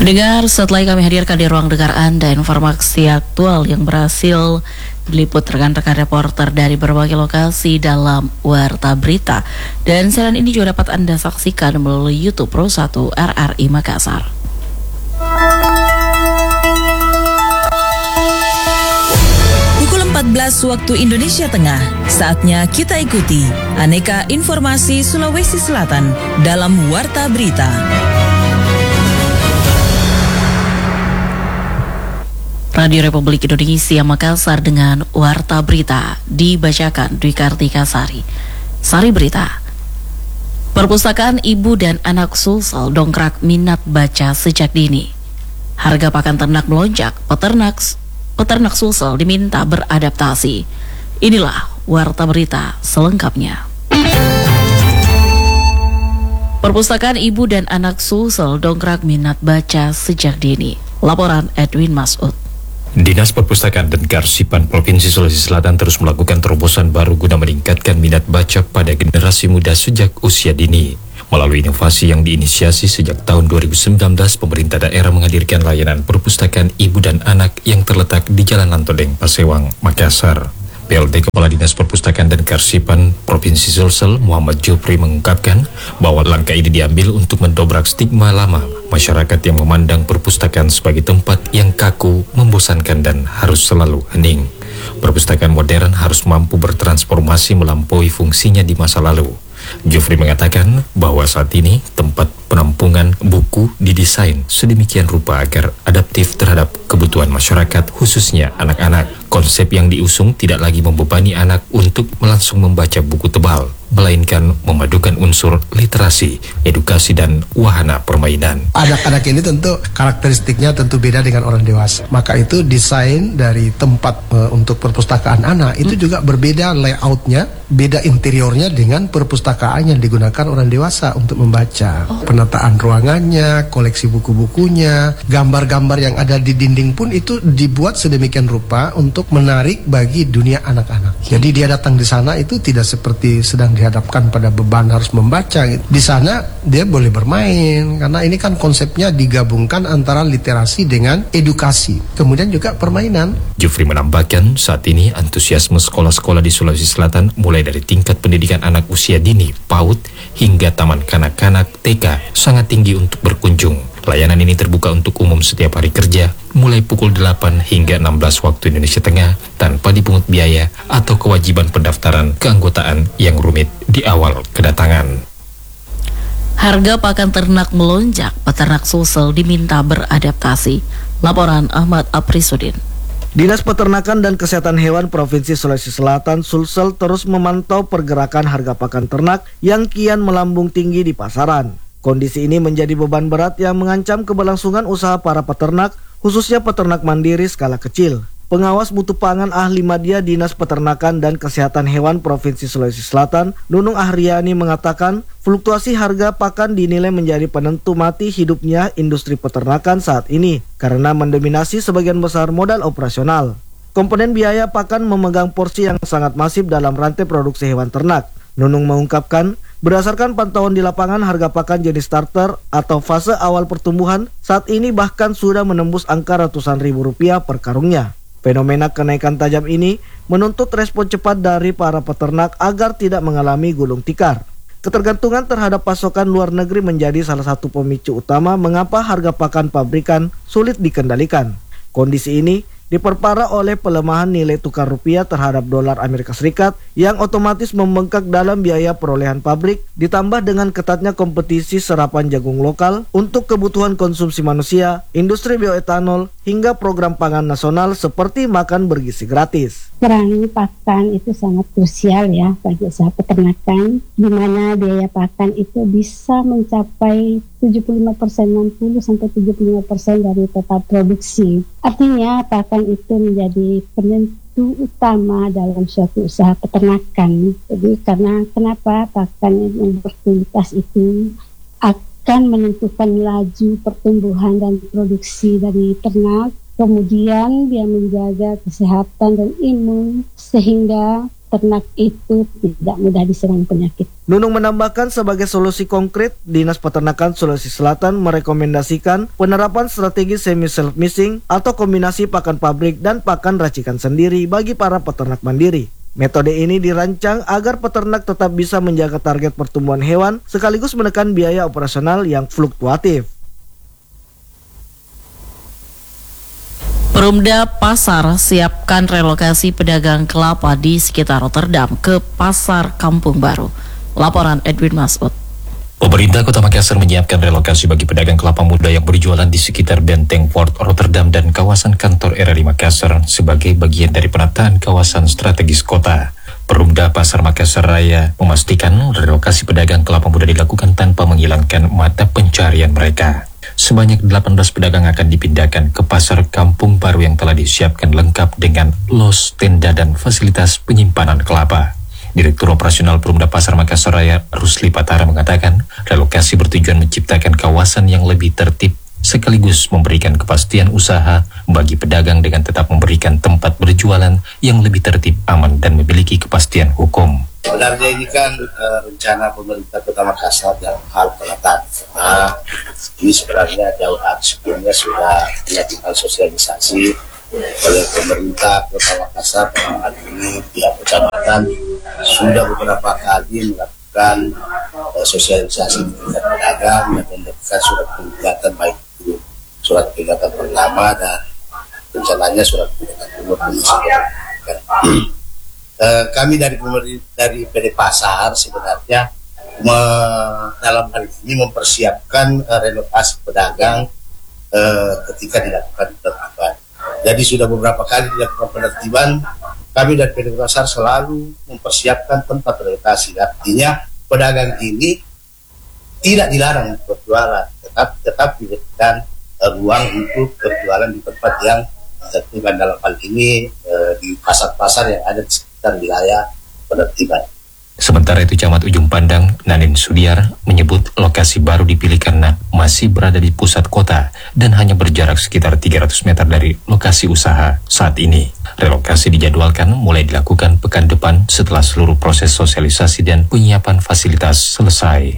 Pendengar, setelah kami hadirkan di ruang dengar Anda informasi aktual yang berhasil diliput rekan-rekan reporter dari berbagai lokasi dalam Warta Berita. Dan siaran ini juga dapat Anda saksikan melalui YouTube Pro 1 RRI Makassar. Pukul 14 waktu Indonesia Tengah, saatnya kita ikuti aneka informasi Sulawesi Selatan dalam Warta Berita. Radio Republik Indonesia Makassar dengan Warta Berita dibacakan Dwi Kartika Sari. Sari Berita. Perpustakaan Ibu dan Anak Sulsel dongkrak minat baca sejak dini. Harga pakan ternak melonjak, peternak Sulsel diminta beradaptasi. Inilah Warta Berita selengkapnya. Perpustakaan Ibu dan Anak Sulsel dongkrak minat baca sejak dini. Laporan Edwin Masud. Dinas Perpustakaan dan Kearsipan Provinsi Sulawesi Selatan terus melakukan terobosan baru guna meningkatkan minat baca pada generasi muda sejak usia dini. Melalui inovasi yang diinisiasi sejak tahun 2019, pemerintah daerah menghadirkan layanan perpustakaan ibu dan anak yang terletak di Jalan Lantodeng, Pasewang, Makassar. PLT Kepala Dinas Perpustakaan dan Kearsipan Provinsi Sulsel, Muhammad Jupri, mengungkapkan bahwa langkah ini diambil untuk mendobrak stigma lama masyarakat yang memandang perpustakaan sebagai tempat yang kaku, membosankan dan harus selalu hening. Perpustakaan modern harus mampu bertransformasi melampaui fungsinya di masa lalu. Jufri mengatakan bahwa saat ini tempat penampungan buku didesain sedemikian rupa agar adaptif terhadap kebutuhan masyarakat, khususnya anak-anak. Konsep yang diusung tidak lagi membebani anak untuk langsung membaca buku tebal, melainkan memadukan unsur literasi, edukasi, dan wahana permainan. Anak-anak ini tentu karakteristiknya tentu beda dengan orang dewasa. Maka itu desain dari tempat untuk perpustakaan anak itu juga berbeda layoutnya, beda interiornya dengan perpustakaan yang digunakan orang dewasa untuk membaca. Penataan ruangannya, koleksi buku-bukunya, gambar-gambar yang ada di dinding pun itu dibuat sedemikian rupa untuk menarik bagi dunia anak-anak. Jadi dia datang di sana itu tidak seperti sedang dihadapkan pada beban harus membaca. Di sana dia boleh bermain, karena ini kan konsepnya digabungkan antara literasi dengan edukasi, kemudian juga permainan. Jufri menambahkan saat ini antusiasme sekolah-sekolah di Sulawesi Selatan mulai dari tingkat pendidikan anak usia dini, PAUD, hingga taman kanak-kanak TK sangat tinggi untuk berkunjung. Layanan ini terbuka untuk umum setiap hari kerja, mulai pukul 8 hingga 16 waktu Indonesia Tengah, tanpa dipungut biaya atau kewajiban pendaftaran keanggotaan yang rumit di awal kedatangan. Harga pakan ternak melonjak, peternak Sulsel diminta beradaptasi. Laporan Ahmad Aprisudin. Dinas Peternakan dan Kesehatan Hewan Provinsi Sulawesi Selatan Sulsel terus memantau pergerakan harga pakan ternak yang kian melambung tinggi di pasaran. Kondisi ini menjadi beban berat yang mengancam keberlangsungan usaha para peternak, khususnya peternak mandiri skala kecil. Pengawas Mutu Pangan Ahli Madya Dinas Peternakan dan Kesehatan Hewan Provinsi Sulawesi Selatan, Nunung Ahriani, mengatakan fluktuasi harga pakan dinilai menjadi penentu mati hidupnya industri peternakan saat ini karena mendominasi sebagian besar modal operasional. Komponen biaya pakan memegang porsi yang sangat masif dalam rantai produksi hewan ternak. Nunung mengungkapkan, berdasarkan pantauan di lapangan, harga pakan jenis starter atau fase awal pertumbuhan saat ini bahkan sudah menembus angka ratusan ribu rupiah per karungnya. Fenomena kenaikan tajam ini menuntut respon cepat dari para peternak agar tidak mengalami gulung tikar. Ketergantungan terhadap pasokan luar negeri menjadi salah satu pemicu utama mengapa harga pakan pabrikan sulit dikendalikan. Kondisi ini diperparah oleh pelemahan nilai tukar rupiah terhadap dolar Amerika Serikat yang otomatis membengkak dalam biaya perolehan pabrik, ditambah dengan ketatnya kompetisi serapan jagung lokal untuk kebutuhan konsumsi manusia, industri bioetanol, hingga program pangan nasional seperti makan bergizi gratis. Peran pakan itu sangat krusial ya bagi usaha peternakan, di mana biaya pakan itu bisa mencapai 75%, 60-75% dari total produksi. Artinya pakan itu menjadi penentu utama dalam suatu usaha peternakan. Jadi karena kenapa pakan yang berkualitas itu akan menentukan laju pertumbuhan dan produksi dari ternak. Kemudian dia menjaga kesehatan dan imun sehingga peternak itu tidak mudah diserang penyakit. Nunung menambahkan sebagai solusi konkret, Dinas Peternakan Sulawesi Selatan merekomendasikan penerapan strategi semi self-missing atau kombinasi pakan pabrik dan pakan racikan sendiri bagi para peternak mandiri. Metode ini dirancang agar peternak tetap bisa menjaga target pertumbuhan hewan sekaligus menekan biaya operasional yang fluktuatif. Perumda Pasar siapkan relokasi pedagang kelapa di sekitar Rotterdam ke Pasar Kampung Baru. Laporan Edwin Masud. Pemerintah Kota Makassar menyiapkan relokasi bagi pedagang kelapa muda yang berjualan di sekitar Benteng Port Rotterdam dan kawasan kantor RRI Makassar sebagai bagian dari penataan kawasan strategis kota. Perumda Pasar Makassar Raya memastikan relokasi pedagang kelapa muda dilakukan tanpa menghilangkan mata pencarian mereka. Sebanyak 18 pedagang akan dipindahkan ke Pasar Kampung Baru yang telah disiapkan lengkap dengan los, tenda, dan fasilitas penyimpanan kelapa. Direktur Operasional Perumda Pasar Makassar Raya, Rusli Patara, mengatakan relokasi bertujuan menciptakan kawasan yang lebih tertib sekaligus memberikan kepastian usaha bagi pedagang dengan tetap memberikan tempat berjualan yang lebih tertib, aman, dan memiliki kepastian hukum. Sebenarnya ini kan rencana pemerintah Kota Makassar dalam hal penataan. Ini sebenarnya jauh sebelumnya sudah dilakukan sosialisasi oleh pemerintah Kota Makassar. Dalam hal ini pihak kecamatan sudah beberapa kali melakukan sosialisasi di tingkat pedagang dan melakukan surat peringatan, baik itu surat peringatan pertama dan rencananya surat peringatan kedua. Kami dari PD Pasar sebenarnya dalam hal ini mempersiapkan relokasi pedagang ketika dilakukan penertiban. Jadi sudah beberapa kali dilakukan penertiban, kami dari PD Pasar selalu mempersiapkan tempat relokasi. Artinya pedagang ini tidak dilarang berjualan, tetap diberikan ruang untuk berjualan di tempat yang ditentukan, dalam hal ini di pasar-pasar yang ada di sekitar wilayah penertiban. Sementara itu, Camat Ujung Pandang, Nanin Sudiar, menyebut lokasi baru dipilih karena masih berada di pusat kota dan hanya berjarak sekitar 300 meter dari lokasi usaha saat ini. Relokasi dijadwalkan mulai dilakukan pekan depan setelah seluruh proses sosialisasi dan penyiapan fasilitas selesai.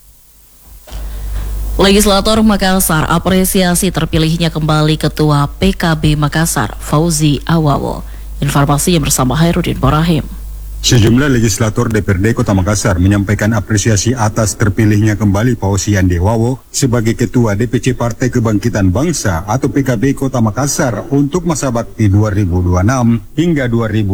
Legislator Makassar apresiasi terpilihnya kembali Ketua PKB Makassar, Fauzi Awawo. Informasinya bersama Hairudin Borahim. Sejumlah legislator DPRD Kota Makassar menyampaikan apresiasi atas terpilihnya kembali Fauzi Awawo sebagai Ketua DPC Partai Kebangkitan Bangsa atau PKB Kota Makassar untuk masa bakti 2026 hingga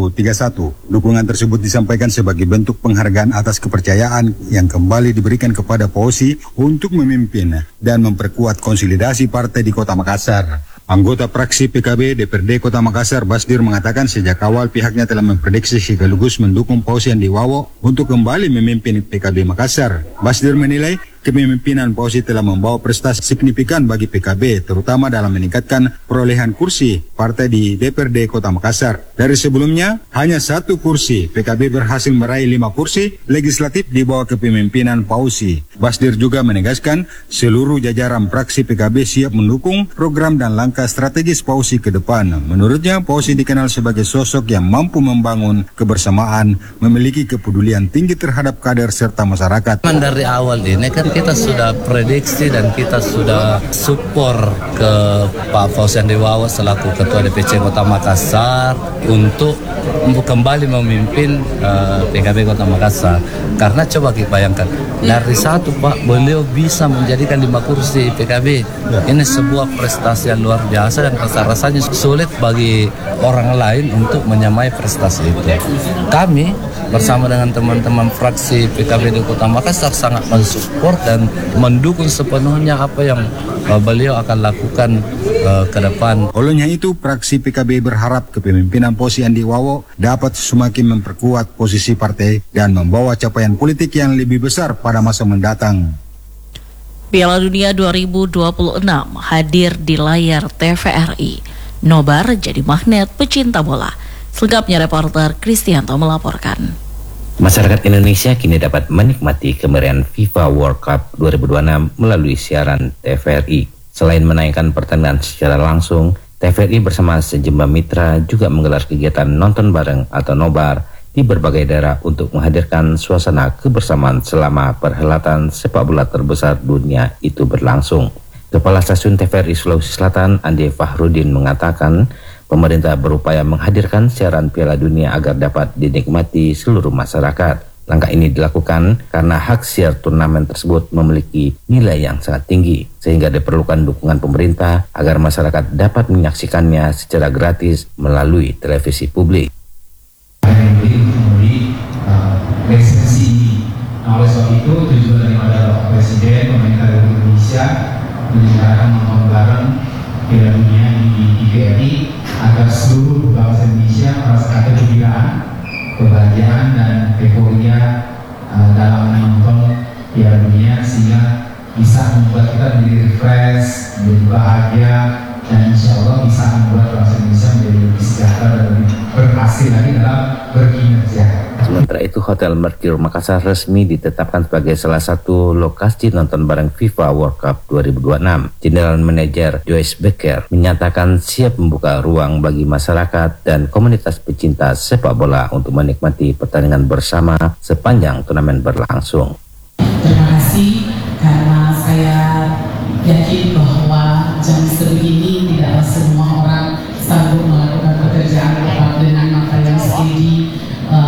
2031. Dukungan tersebut disampaikan sebagai bentuk penghargaan atas kepercayaan yang kembali diberikan kepada Fauzi untuk memimpin dan memperkuat konsolidasi partai di Kota Makassar. Anggota fraksi PKB DPRD Kota Makassar, Basdir, mengatakan sejak awal pihaknya telah memprediksi sekaligus mendukung Fauzi Awawo untuk kembali memimpin PKB Makassar. Basdir menilai kepemimpinan Fauzi telah membawa prestasi signifikan bagi PKB, terutama dalam meningkatkan perolehan kursi partai di DPRD Kota Makassar. Dari sebelumnya, hanya 1 kursi, PKB berhasil meraih 5 kursi legislatif di bawah kepemimpinan Fauzi. Basdir juga menegaskan seluruh jajaran fraksi PKB siap mendukung program dan langkah strategis Fauzi ke depan. Menurutnya, Fauzi dikenal sebagai sosok yang mampu membangun kebersamaan, memiliki kepedulian tinggi terhadap kader serta masyarakat. Dari awal ini kan kita sudah prediksi dan kita sudah support ke Pak Fauzi Awawo selaku Ketua DPC Kota Makassar untuk kembali memimpin PKB Kota Makassar. Karena coba kita bayangkan, dari 1 Pak, beliau bisa menjadikan 5 kursi PKB. Ini sebuah prestasi yang luar biasa dan rasanya sulit bagi orang lain untuk menyamai prestasi itu. Kami bersama dengan teman-teman fraksi PKB di Kota Makassar sangat mensupport dan mendukung sepenuhnya apa yang beliau akan lakukan ke depan. Olehnya itu, fraksi PKB berharap kepemimpinan Fauzi Awawo dapat semakin memperkuat posisi partai dan membawa capaian politik yang lebih besar pada masa mendatang. Piala Dunia 2026 hadir di layar TVRI. Nobar jadi magnet pecinta bola. Selengkapnya reporter Kristianto melaporkan. Masyarakat Indonesia kini dapat menikmati kemeriahan FIFA World Cup 2026 melalui siaran TVRI. Selain menayangkan pertandingan secara langsung, TVRI bersama sejumlah mitra juga menggelar kegiatan nonton bareng atau nobar di di berbagai daerah untuk menghadirkan suasana kebersamaan selama perhelatan sepak bola terbesar dunia itu berlangsung. Kepala Stasiun TVRI Sulawesi Selatan, Andi Fahrudin, mengatakan pemerintah berupaya menghadirkan siaran Piala Dunia agar dapat dinikmati seluruh masyarakat. Langkah ini dilakukan karena hak siar turnamen tersebut memiliki nilai yang sangat tinggi, sehingga diperlukan dukungan pemerintah agar masyarakat dapat menyaksikannya secara gratis melalui televisi publik. Lisensi ini. Nah, oleh sebab itu tujuan daripada Bapak Presiden pemerintah Republik Indonesia menyelenggarakan nonton bareng Piala Dunia di TVRI agar seluruh bangsa Indonesia merasakan kegembiraan, kebahagiaan dan euforia dalam menonton Piala Dunia, sehingga bisa membuat kita menjadi refresh, menjadi bahagia, dan insya Allah bisa membuat bangsa Indonesia menjadi lebih sejahtera dan lebih berhasil lagi dalam berkinerja. Sementara itu, Hotel Mercure Makassar resmi ditetapkan sebagai salah satu lokasi nonton bareng FIFA World Cup 2026. General Manager Joyce Becker menyatakan siap membuka ruang bagi masyarakat dan komunitas pecinta sepak bola untuk menikmati pertandingan bersama sepanjang turnamen berlangsung. Terima kasih karena saya yakin